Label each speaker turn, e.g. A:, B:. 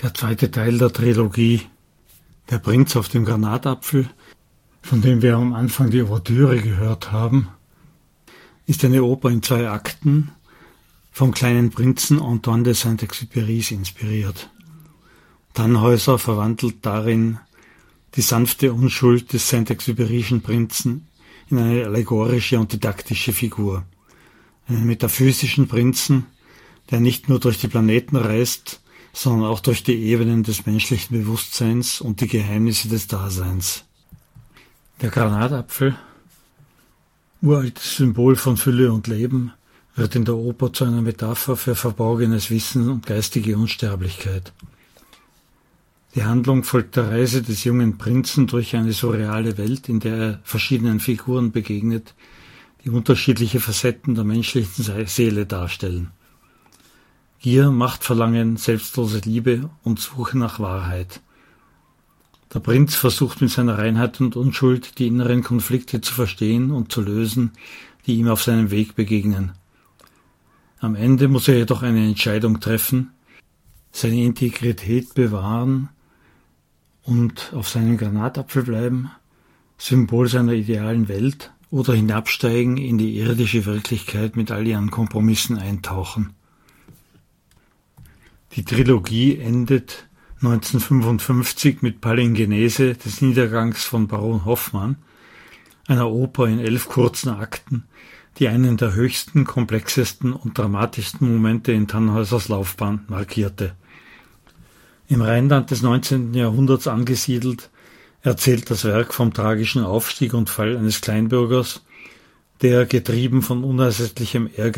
A: Der zweite Teil der Trilogie Der Prinz auf dem Granatapfel, von dem wir am Anfang die Ouvertüre gehört haben, ist eine Oper in 2 Akten vom kleinen Prinzen Antoine de Saint-Exupéry inspiriert. Tannhäuser verwandelt darin die sanfte Unschuld des Saint-Exupéryschen Prinzen in eine allegorische und didaktische Figur. Einen metaphysischen Prinzen, der nicht nur durch die Planeten reist, sondern auch durch die Ebenen des menschlichen Bewusstseins und die Geheimnisse des Daseins. Der Granatapfel, uraltes Symbol von Fülle und Leben, wird in der Oper zu einer Metapher für verborgenes Wissen und geistige Unsterblichkeit. Die Handlung folgt der Reise des jungen Prinzen durch eine surreale Welt, in der er verschiedenen Figuren begegnet, die unterschiedliche Facetten der menschlichen Seele darstellen. Gier, Machtverlangen, selbstlose Liebe und Suche nach Wahrheit. Der Prinz versucht mit seiner Reinheit und Unschuld die inneren Konflikte zu verstehen und zu lösen, die ihm auf seinem Weg begegnen. Am Ende muss er jedoch eine Entscheidung treffen, seine Integrität bewahren und auf seinem Granatapfel bleiben, Symbol seiner idealen Welt, oder hinabsteigen in die irdische Wirklichkeit mit all ihren Kompromissen eintauchen. Die Trilogie endet 1955 mit Palingenese des Niedergangs von Baron Hoffmann, einer Oper in 11 kurzen Akten, die einen der höchsten, komplexesten und dramatischsten Momente in Tannhäusers Laufbahn markierte. Im Rheinland des 19. Jahrhunderts angesiedelt, erzählt das Werk vom tragischen Aufstieg und Fall eines Kleinbürgers, der, getrieben von unersättlichem Ehrgeiz,